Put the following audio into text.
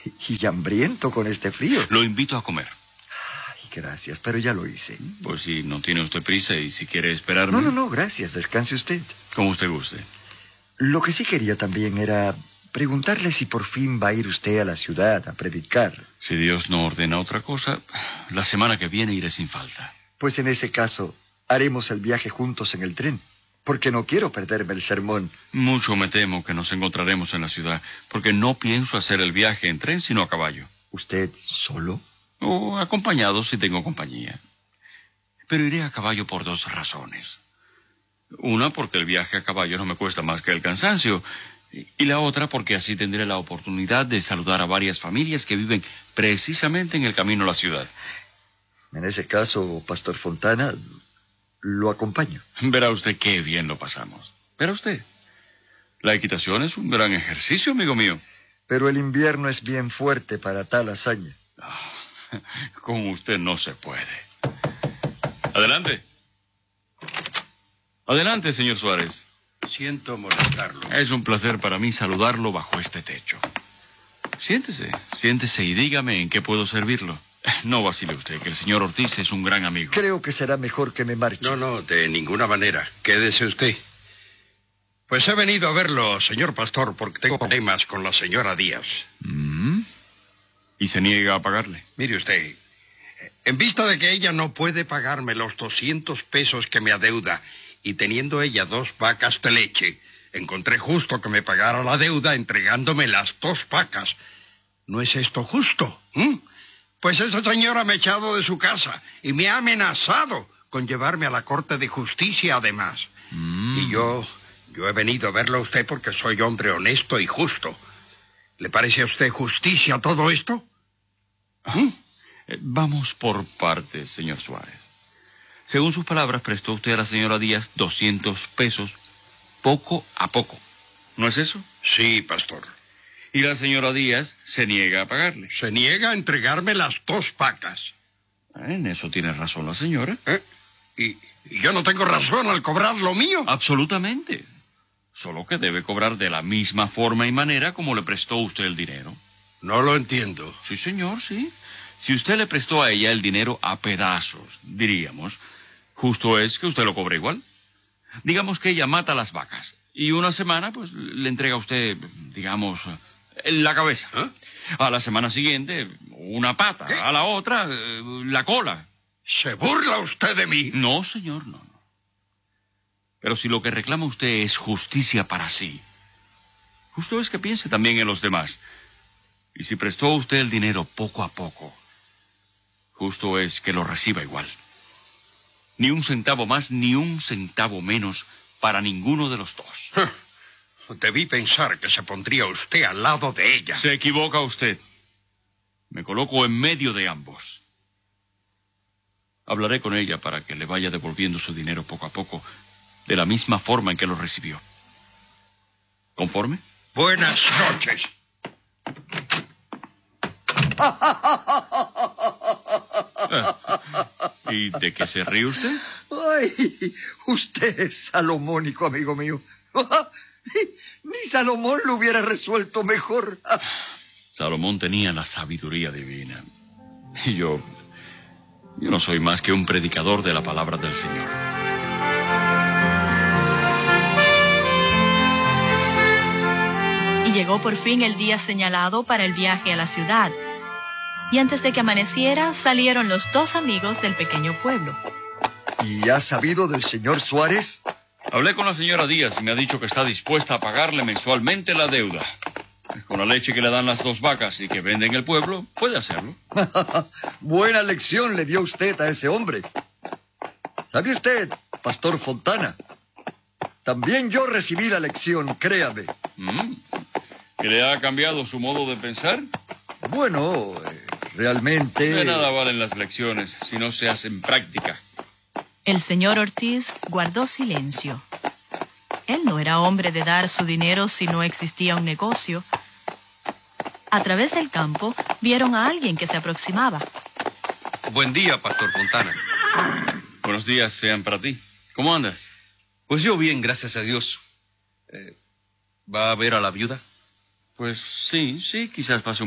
Y hambriento con este frío. Lo invito a comer. Ay, gracias, pero ya lo hice. Pues si no tiene usted prisa y si quiere esperarme... No, gracias, descanse usted. Como usted guste. Lo que sí quería también era preguntarle si por fin va a ir usted a la ciudad a predicar. Si Dios no ordena otra cosa, la semana que viene iré sin falta. Pues en ese caso, haremos el viaje juntos en el tren, porque no quiero perderme el sermón. Mucho me temo que nos encontraremos en la ciudad, porque no pienso hacer el viaje en tren sino a caballo. ¿Usted solo? O acompañado si tengo compañía. Pero iré a caballo por 2 razones. Una, porque el viaje a caballo no me cuesta más que el cansancio. Y la otra, porque así tendré la oportunidad de saludar a varias familias que viven precisamente en el camino a la ciudad. En ese caso, Pastor Fontana, lo acompaño. Verá usted qué bien lo pasamos. Verá usted. La equitación es un gran ejercicio, amigo mío. Pero el invierno es bien fuerte para tal hazaña. Con usted no se puede. Adelante. Adelante, señor Suárez. Siento molestarlo. Es un placer para mí saludarlo bajo este techo. Siéntese y dígame en qué puedo servirlo. No vacile usted, que el señor Ortiz es un gran amigo. Creo que será mejor que me marche. No, de ninguna manera. Quédese usted. Pues he venido a verlo, señor pastor, porque tengo problemas con la señora Díaz. ¿Y se niega a pagarle? Mire usted, en vista de que ella no puede pagarme los 200 pesos que me adeuda, y teniendo ella 2 vacas de leche, encontré justo que me pagara la deuda entregándome las 2 vacas. ¿No es esto justo? Pues esa señora me ha echado de su casa y me ha amenazado con llevarme a la Corte de Justicia además. Y yo he venido a verlo a usted porque soy hombre honesto y justo. ¿Le parece a usted justicia todo esto? Vamos por partes, señor Suárez. Según sus palabras, prestó usted a la señora Díaz 200 pesos poco a poco. ¿No es eso? Sí, pastor. Y la señora Díaz se niega a pagarle. Se niega a entregarme las 2 vacas. En eso tiene razón la señora. ¿Y yo no tengo razón al cobrar lo mío? Absolutamente. Solo que debe cobrar de la misma forma y manera como le prestó usted el dinero. No lo entiendo. Sí, señor, sí. Si usted le prestó a ella el dinero a pedazos, diríamos, justo es que usted lo cobre igual. Digamos que ella mata las vacas y una semana, pues, le entrega a usted, digamos, la cabeza. A la semana siguiente, una pata. ¿Qué? A la otra, la cola. ¿Se burla usted de mí? No, señor, no. Pero si lo que reclama usted es justicia para sí, justo es que piense también en los demás. Y si prestó usted el dinero poco a poco, justo es que lo reciba igual. Ni un centavo más, ni un centavo menos para ninguno de los dos. Debí pensar que se pondría usted al lado de ella. Se equivoca usted. Me coloco en medio de ambos. Hablaré con ella para que le vaya devolviendo su dinero poco a poco, de la misma forma en que lo recibió. ¿Conforme? Buenas noches. ¿Y de qué se ríe usted? Ay, usted es salomónico, amigo mío. Ni Salomón lo hubiera resuelto mejor. Salomón tenía la sabiduría divina. Y yo no soy más que un predicador de la palabra del Señor. Y llegó por fin el día señalado para el viaje a la ciudad. Y antes de que amaneciera, salieron los 2 amigos del pequeño pueblo. ¿Y ha sabido del señor Suárez? Hablé con la señora Díaz y me ha dicho que está dispuesta a pagarle mensualmente la deuda. Con la leche que le dan las 2 vacas y que vende en el pueblo, puede hacerlo. Buena lección le dio usted a ese hombre. ¿Sabe usted, Pastor Fontana? También yo recibí la lección, créame. ¿Que le ha cambiado su modo de pensar? Bueno, realmente... De nada valen las lecciones si no se hacen práctica. El señor Ortiz guardó silencio. Él no era hombre de dar su dinero si no existía un negocio. A través del campo vieron a alguien que se aproximaba. Buen día, Pastor Fontana. Buenos días sean para ti. ¿Cómo andas? Pues yo bien, gracias a Dios. ¿Va a ver a la viuda? Pues sí, quizás pase